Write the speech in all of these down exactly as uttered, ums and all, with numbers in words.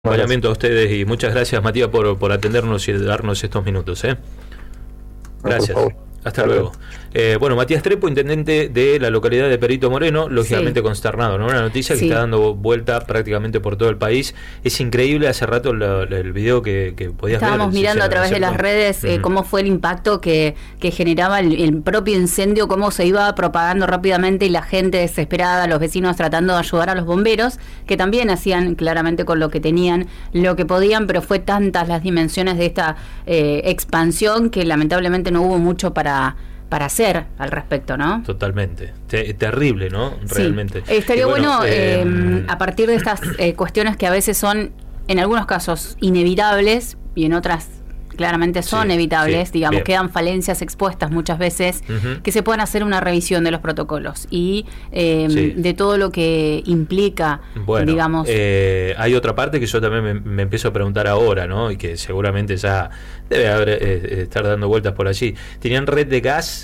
Acompañamiento a ustedes y muchas gracias, Matías, por, por atendernos y darnos estos minutos. ¿eh? Gracias. Hasta luego. Eh, bueno, Matías Trepo, intendente de la localidad de Perito Moreno, lógicamente sí. consternado, ¿no? Una noticia que sí. está dando vuelta prácticamente por todo el país. Es increíble, hace rato la, la, el video que, que podías Estábamos ver. Estábamos mirando a través de las redes eh, uh-huh. cómo fue el impacto que, que generaba el, el propio incendio, cómo se iba propagando rápidamente y la gente desesperada, los vecinos tratando de ayudar a los bomberos, que también hacían claramente con lo que tenían, lo que podían, pero fue tantas las dimensiones de esta eh, expansión que lamentablemente no hubo mucho para para hacer al respecto, ¿no? Totalmente. Te, terrible, ¿no? Realmente. Sí. Estaría bueno, bueno eh, eh, a partir de estas eh, cuestiones que a veces son, en algunos casos, inevitables y en otras claramente son sí, evitables, sí, digamos, bien. Quedan falencias expuestas muchas veces, uh-huh. que se puedan hacer una revisión de los protocolos y eh, sí. de todo lo que implica, bueno, digamos. Eh, hay otra parte que yo también me, me empiezo a preguntar ahora, ¿no? Y que seguramente ya debe haber eh, estar dando vueltas por allí. ¿Tenían red de gas?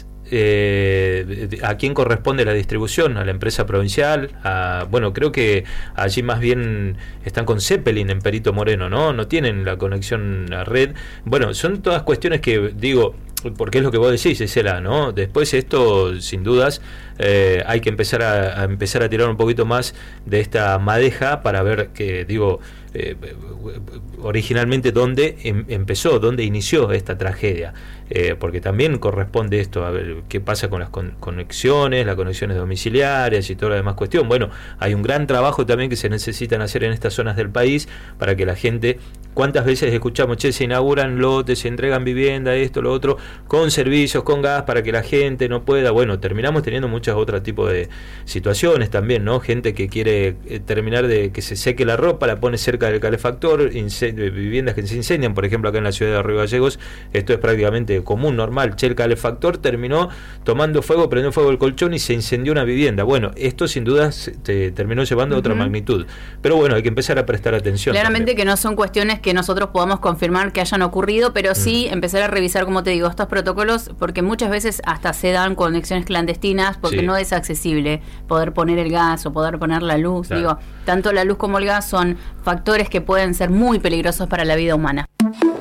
Eh, ¿A quién corresponde la distribución? ¿A la empresa provincial? A, bueno, creo que allí más bien están con Zeppelin en Perito Moreno, ¿no? No tienen la conexión a red. Bueno, son todas cuestiones que, digo, porque es lo que vos decís, Gisela, ¿no? Después esto, sin dudas, eh, hay que empezar a, a empezar a tirar un poquito más de esta madeja para ver que, digo, eh, originalmente dónde em, empezó, dónde inició esta tragedia. Eh, porque también corresponde esto, a ver qué pasa con las con, conexiones, las conexiones domiciliarias y toda la demás cuestión. Bueno, hay un gran trabajo también que se necesitan hacer en estas zonas del país para que la gente, ¿cuántas veces escuchamos, che, se inauguran lotes, se entregan vivienda, esto, lo otro, con servicios, con gas, para que la gente no pueda? Bueno, terminamos teniendo muchos otros tipos de situaciones también, ¿no? Gente que quiere eh, terminar de que se seque la ropa, la pone cerca del calefactor, incend- viviendas que se incendian, por ejemplo, acá en la ciudad de Río Gallegos, esto es prácticamente común, normal. Che, el calefactor terminó tomando fuego, prendió fuego el colchón y se incendió una vivienda. Bueno, esto sin duda te terminó llevando a otra uh-huh. magnitud. Pero bueno, hay que empezar a prestar atención. Claramente también. Que no son cuestiones que nosotros podamos confirmar que hayan ocurrido, pero sí uh-huh. empezar a revisar, como te digo, estos protocolos, porque muchas veces hasta se dan conexiones clandestinas, porque sí. no es accesible poder poner el gas o poder poner la luz. Claro. Digo, tanto la luz como el gas son factores que pueden ser muy peligrosos para la vida humana.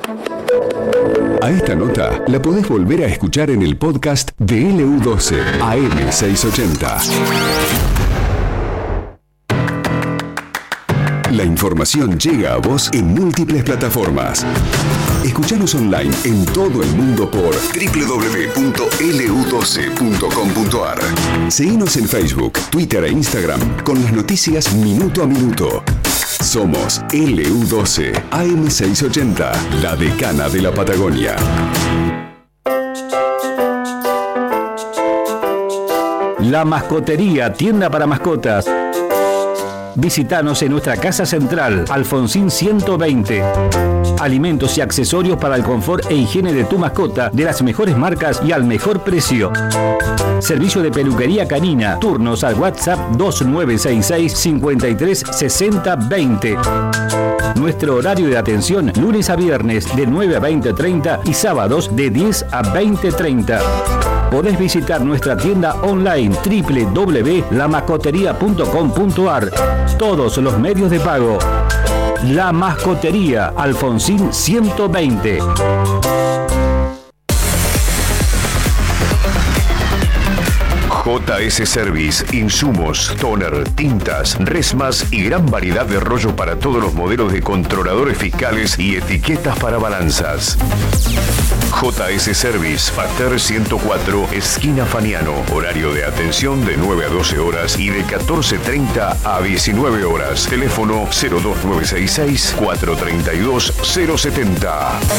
A esta nota la podés volver a escuchar en el podcast de L U doce A M seiscientos ochenta. La información llega a vos en múltiples plataformas. Escuchanos online en todo el mundo por doble u doble u doble u punto L U doce punto com punto a r. Seguinos en Facebook, Twitter e Instagram con las noticias minuto a minuto. Somos L U doce A M seiscientos ochenta, la decana de la Patagonia. La Mascotería, tienda para mascotas. Visítanos en nuestra casa central, Alfonsín ciento veinte. Alimentos y accesorios para el confort e higiene de tu mascota, de las mejores marcas y al mejor precio. Servicio de peluquería canina. Turnos al WhatsApp dos nueve seis seis, cinco tres seis cero dos cero. Nuestro horario de atención, lunes a viernes de nueve a veinte treinta y sábados de diez a veinte treinta. Podés visitar nuestra tienda online doble u doble u doble u punto la mascotería punto com punto a r. Todos los medios de pago. La Mascotería, Alfonsín ciento veinte. J S Service, insumos, toner, tintas, resmas y gran variedad de rollo para todos los modelos de controladores fiscales y etiquetas para balanzas. J S Service, Pater ciento cuatro, esquina Faniano. Horario de atención de nueve a doce horas y de catorce treinta a diecinueve horas. Teléfono cero dos nueve seis seis, cuatro tres dos, cero siete cero.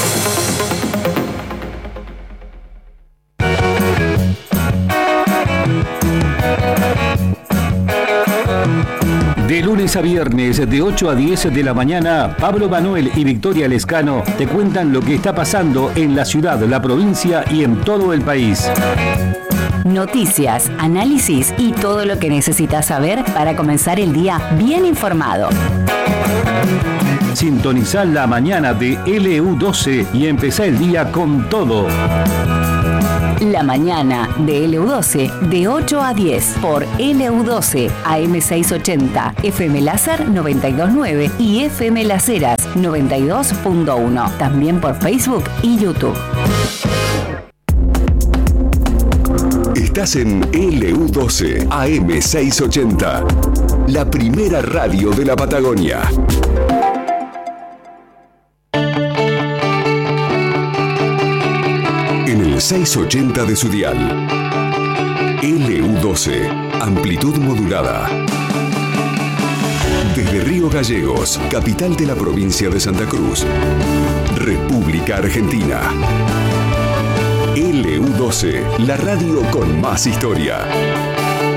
De lunes a viernes, de ocho a diez de la mañana, Pablo Manuel y Victoria Lescano te cuentan lo que está pasando en la ciudad, la provincia y en todo el país. Noticias, análisis y todo lo que necesitas saber para comenzar el día bien informado. Sintonizá la mañana de L U doce y empezá el día con todo. La mañana de L U doce de ocho a diez por L U doce A M seiscientos ochenta, F M Láser noventa y dos punto nueve y F M Las Heras noventa y dos punto uno. También por Facebook y YouTube. Estás en L U doce A M seiscientos ochenta, la primera radio de la Patagonia. En el seiscientos ochenta de su dial. L U doce, amplitud modulada. Desde Río Gallegos, capital de la provincia de Santa Cruz, República Argentina. L U doce, la radio con más historia.